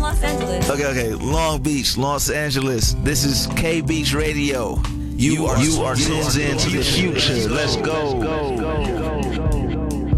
Los Angeles. Okay. Long Beach, Los Angeles. This is K Beach Radio. You are tuned in to the future. Let's go.